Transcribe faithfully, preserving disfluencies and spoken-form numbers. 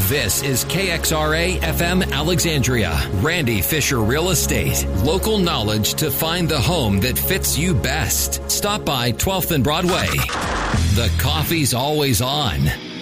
This is K X R A F M Alexandria. Randy Fisher Real Estate. Local knowledge to find the home that fits you best. Stop by twelfth and Broadway. The coffee's always on.